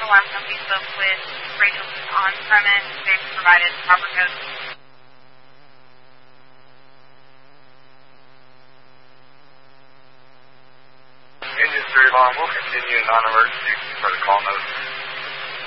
the last time we spoke with Rachel on premise, they provided proper codes. Engine 3 alarm will continue in non-emergency for the call note.